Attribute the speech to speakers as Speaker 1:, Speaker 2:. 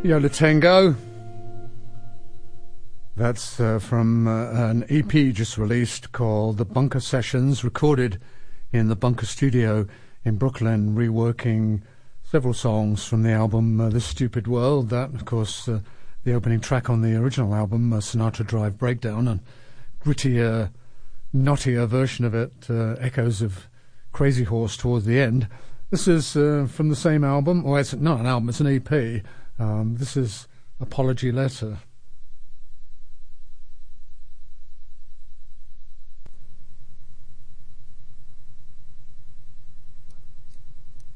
Speaker 1: Yola Tango. That's from an EP just released called The Bunker Sessions, recorded in the Bunker Studio in Brooklyn, reworking several songs from the album This Stupid World. That, of course, the opening track on the original album, Sinatra Drive Breakdown, and grittier, knottier version of it, echoes of Crazy Horse towards the end. This is from the same album, or it's not an album, it's an EP. This is Apology Letter.